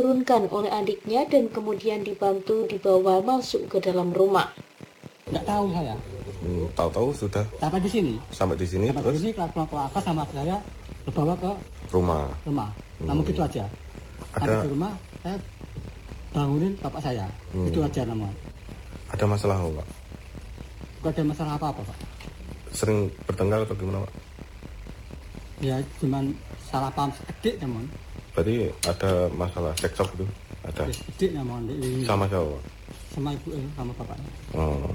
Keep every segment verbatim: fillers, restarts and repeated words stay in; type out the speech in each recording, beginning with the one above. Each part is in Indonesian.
diturunkan oleh adiknya dan kemudian dibantu dibawa masuk ke dalam rumah. Nggak tahu saya. Hmm, tahu-tahu sudah Sampai di sini. sampai di sini Sampai terus di sini kelompok atas sama saya dibawa ke rumah. rumah. Namun Hmm. gitu aja. Ada Sampai di rumah saya bangunin bapak saya. Hmm. Itu aja namun. ada masalah nggak, Pak? Gak ada masalah apa-apa, Pak. Sering bertengkar atau gimana, Pak? Ya cuman salah paham sedikit namun. Berarti ada masalah seksok itu? Ada. Ya, sedikit namun. Ini Sama siapa, Pak? sama ibu eh, sama bapaknya. Oh.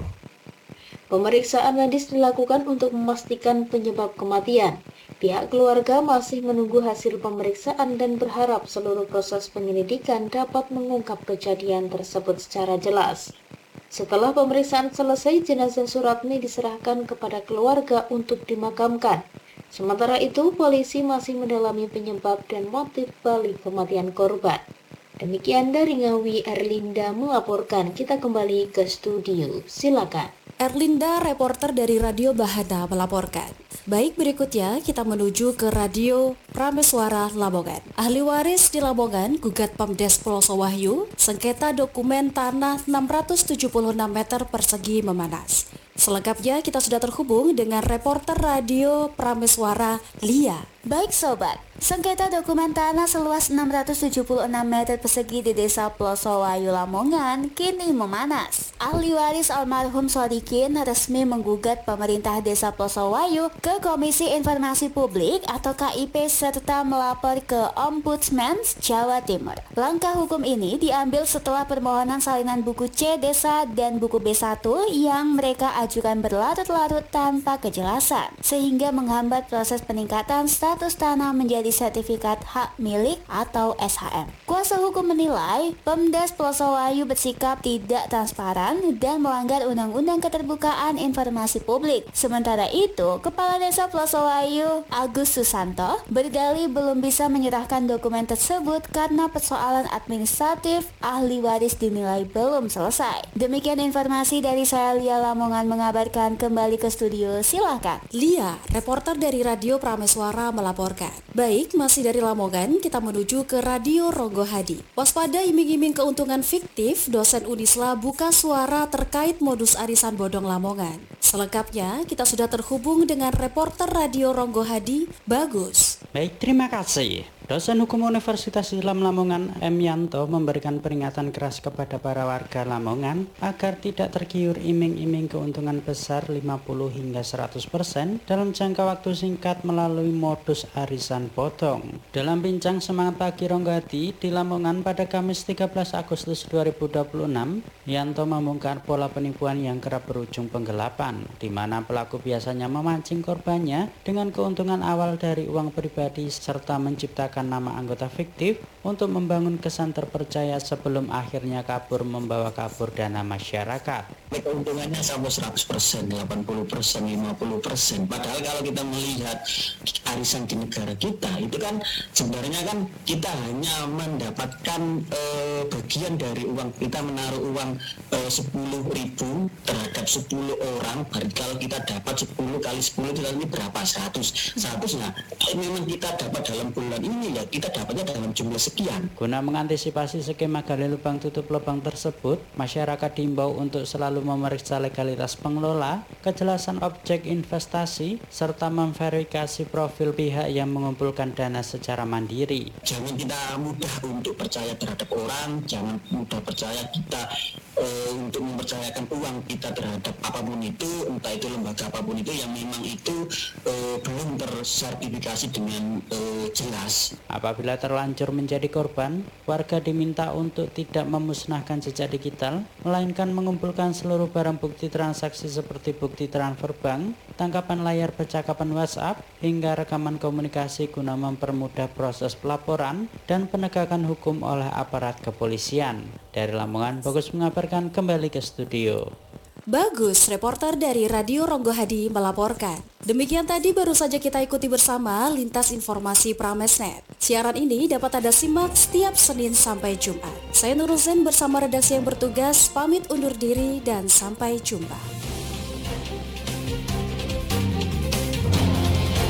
Pemeriksaan medis dilakukan untuk memastikan penyebab kematian. Pihak keluarga masih menunggu hasil pemeriksaan dan berharap seluruh proses penyelidikan dapat mengungkap kejadian tersebut secara jelas. Setelah pemeriksaan selesai, jenazah Suratni diserahkan kepada keluarga untuk dimakamkan. Sementara itu, polisi masih mendalami penyebab dan motif balik kematian korban. Demikian dari Ngawi, Erlinda melaporkan. Kita kembali ke studio. Silakan. Erlinda, reporter dari Radio Bahana melaporkan. Baik, berikutnya kita menuju ke Radio Prameswara Lamongan. Ahli waris di Lamongan gugat Pemdes Pelosok Wahyu, sengketa dokumen tanah enam ratus tujuh puluh enam meter persegi memanas. Selengkapnya kita sudah terhubung dengan reporter Radio Prameswara, Lia. Baik sobat, sengketa dokumen tanah seluas enam ratus tujuh puluh enam meter persegi di Desa Pelosok Wahyu Lamongan kini memanas. Ahli waris almarhum Sodikin resmi menggugat pemerintah Desa Pelosok Wahyu ke Komisi Informasi Publik atau K I P serta melapor ke Ombudsman Jawa Timur. Langkah hukum ini diambil setelah permohonan salinan buku C Desa dan buku B satu yang mereka ajukan berlarut-larut tanpa kejelasan, sehingga menghambat proses peningkatan status tanah menjadi sertifikat hak milik atau S H M. Kuasa hukum menilai Pemdes Pelosok Wahyu bersikap tidak transparan dan melanggar Undang-Undang Keterbukaan Informasi Publik. Sementara itu, Kepala Desa Pelosok Wahyu, Agus Susanto, berdalih belum bisa menyerahkan dokumen tersebut karena persoalan administratif ahli waris dinilai belum selesai. Demikian informasi dari saya, Lia Lamongan, mengabarkan. Kembali ke studio, silakan. Lia, reporter dari Radio Prameswara melaporkan. Baik, masih dari Lamongan, kita menuju ke Radio Ronggo Hadi. Waspada iming-iming keuntungan fiktif, dosen Unisla buka suara terkait modus arisan bodong Lamongan. Selengkapnya, kita sudah terhubung dengan reporter Radio Ronggo Hadi, Bagus. Baik, terima kasih. Dosen Hukum Universitas Islam Lamongan, M. Yanto, memberikan peringatan keras kepada para warga Lamongan agar tidak tergiur iming-iming keuntungan besar lima puluh hingga seratus persen dalam jangka waktu singkat melalui modus arisan bodong. Dalam bincang Semangat Pagi Ronggo Hadi di Lamongan pada Kamis tiga belas Agustus dua ribu dua puluh enam, Yanto membongkar pola penipuan yang kerap berujung penggelapan, di mana pelaku biasanya memancing korbannya dengan keuntungan awal dari uang pribadi serta menciptakan nama anggota fiktif untuk membangun kesan terpercaya sebelum akhirnya kabur membawa kabur dana masyarakat. Keuntungannya sampai seratus persen, delapan puluh persen, lima puluh persen. Padahal kalau kita melihat arisan di negara kita, itu kan sebenarnya kan kita hanya mendapatkan eh, bagian dari uang. Kita menaruh uang eh, sepuluh ribu terhadap sepuluh orang. Berarti kalau kita dapat sepuluh kali sepuluh itu ini berapa? seratus. seratus, nah memang kita dapat dalam bulan ini, ya kita dapatnya dalam jumlah sekian. Guna mengantisipasi skema gali lubang tutup lubang tersebut, masyarakat diimbau untuk selalu memeriksa legalitas pengelola, kejelasan objek investasi, serta memverifikasi profil pihak yang mengumpulkan dana secara mandiri. Jangan kita mudah untuk percaya terhadap orang, jangan mudah percaya kita e, untuk mempercayakan uang kita terhadap apapun itu, entah itu lembaga apapun itu yang memang itu e, belum tersertifikasi dengan e, jelas. Apabila terlanjur menjadi korban, warga diminta untuk tidak memusnahkan jejak digital, melainkan mengumpulkan seluruh barang bukti transaksi seperti bukti transfer bank, tangkapan layar percakapan WhatsApp, hingga rekaman komunikasi guna mempermudah proses pelaporan dan penegakan hukum oleh aparat kepolisian. Dari Lamongan, Bagus mengabarkan. Kembali ke studio. Bagus, reporter dari Radio Ronggo Hadi melaporkan. Demikian tadi baru saja kita ikuti bersama lintas informasi Pramesnet. Siaran ini dapat Anda simak setiap Senin sampai Jumat. Saya Nurul Zen bersama redaksi yang bertugas pamit undur diri dan sampai jumpa.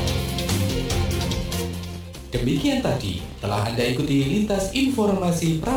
Demikian tadi telah Anda ikuti lintas informasi Pramesnet.